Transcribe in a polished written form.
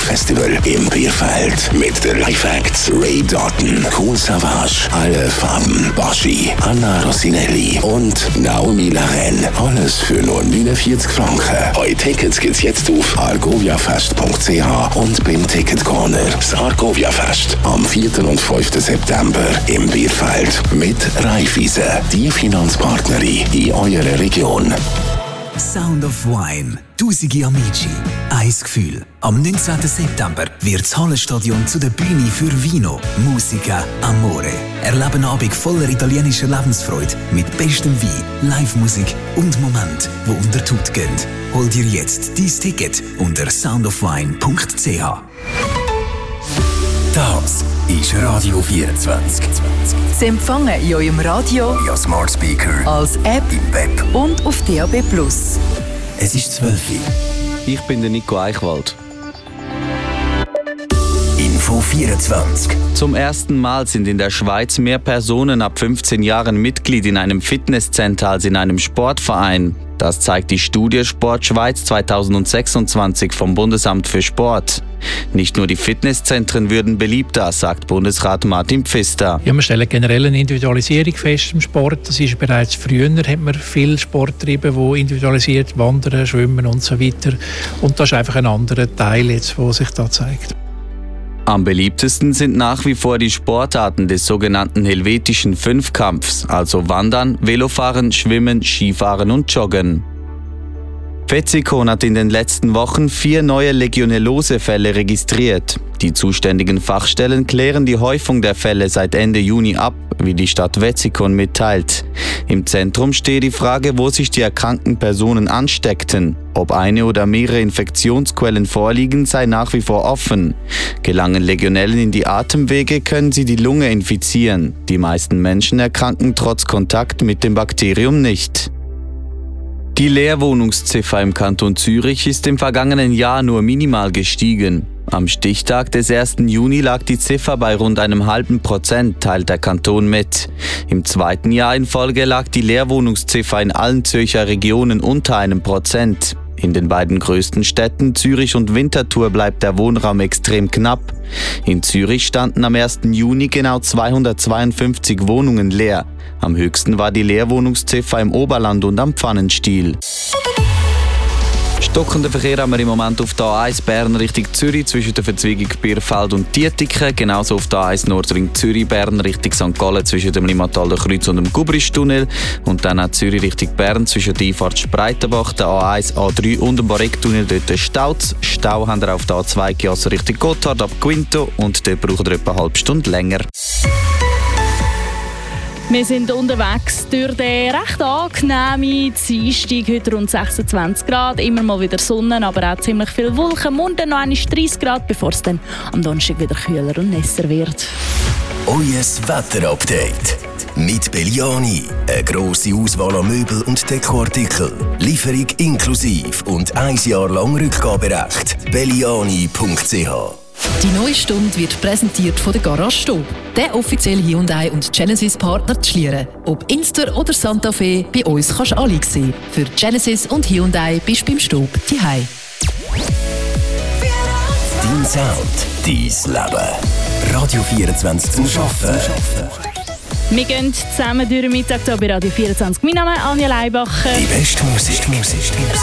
Festival im Bierfeld mit den Live-Acts Ray Doughton, Kool Savas, Alle Farben, Baschi, Anna Rossinelli und Naomi Laren. Alles für nur 49 Franken. Eure Tickets gibt's jetzt auf argoviafest.ch und beim Ticket-Corner. Das Argovia-Fest am 4. und 5. September im Bierfeld mit Raiffeisen, die Finanzpartnerin in eurer Region. Sound of Wine. Tausende Amici. Ein Gefühl. Am 19. September wird das Hallenstadion zu der Bühne für Vino, Musica, Amore. Erleben einen Abend voller italienischer Lebensfreude mit bestem Wein, Live-Musik und Momenten, die unter die Haut gehen. Hol dir jetzt dein Ticket unter soundofwine.ch. Das ist Radio 24. Sie empfangen in eurem Radio, via Smart Speaker, als App im Web und auf DAB+. Es ist 12 Uhr. Ich bin der Nico Eichwald. Info 24. Zum ersten Mal sind in der Schweiz mehr Personen ab 15 Jahren Mitglied in einem Fitnesscenter als in einem Sportverein. Das zeigt die Studie Sport Schweiz 2026 vom Bundesamt für Sport. Nicht nur die Fitnesszentren würden beliebter, sagt Bundesrat Martin Pfister. Ja, wir stellen generell eine Individualisierung fest im Sport. Das ist bereits früher, hat man viel Sport getrieben, wo individualisiert wandern, schwimmen und so weiter. Und das ist einfach ein anderer Teil jetzt, der sich da zeigt. Am beliebtesten sind nach wie vor die Sportarten des sogenannten helvetischen Fünfkampfs, also Wandern, Velofahren, Schwimmen, Skifahren und Joggen. Wetzikon hat in den letzten Wochen 4 neue Legionellose-Fälle registriert. Die zuständigen Fachstellen klären die Häufung der Fälle seit Ende Juni ab, wie die Stadt Wetzikon mitteilt. Im Zentrum steht die Frage, wo sich die erkrankten Personen ansteckten. Ob eine oder mehrere Infektionsquellen vorliegen, sei nach wie vor offen. Gelangen Legionellen in die Atemwege, können sie die Lunge infizieren. Die meisten Menschen erkranken trotz Kontakt mit dem Bakterium nicht. Die Leerwohnungsziffer im Kanton Zürich ist im vergangenen Jahr nur minimal gestiegen. Am Stichtag des 1. Juni lag die Ziffer bei rund 0,5%, teilt der Kanton mit. Im zweiten Jahr in Folge lag die Leerwohnungsziffer in allen Zürcher Regionen unter 1%. In den beiden größten Städten Zürich und Winterthur bleibt der Wohnraum extrem knapp. In Zürich standen am 1. Juni genau 252 Wohnungen leer. Am höchsten war die Leerwohnungsziffer im Oberland und am Pfannenstiel. Stockenden Verkehr haben wir im Moment auf der A1 Bern Richtung Zürich zwischen der Verzweigung Bierfeld und Dietiken. Genauso auf der A1 Nordring Zürich Bern Richtung St. Gallen zwischen dem Limmatalder Kreuz und dem Gubristunnel. Und dann auch Zürich Richtung Bern zwischen der Einfahrt Spreitenbach, der A1, A3 und dem Barektunnel. Dort Staus. Stau haben wir auf der A2 Chiasso Richtung Gotthard ab Quinto und dort braucht ihr etwa eine halbe Stunde länger. Wir sind unterwegs durch den recht angenehmen Dienstag, heute rund 26 Grad, immer mal wieder Sonne, aber auch ziemlich viel Wolken, morgen noch einmal 30 Grad, bevor es dann am Donnerstag wieder kühler und nässer wird. Euer Wetterupdate mit Belliani. Eine grosse Auswahl an Möbel und Dekoartikeln. Lieferung inklusive und 1 Jahr lang Rückgaberecht. belliani.ch. Die neue Stunde wird präsentiert von der Garage Stob, der offizielle Hyundai und Genesis Partner zu Schlieren. Ob Inster oder Santa Fe, bei uns kannst du alle sehen. Für Genesis und Hyundai bist du beim Stob daheim. Dein Sound, dein Leben. Radio 24 zum Arbeiten. Wir gehen zusammen durch den Mittag hier bei Radio 24. Mein Name ist Anja Leibacher. Die beste Musik.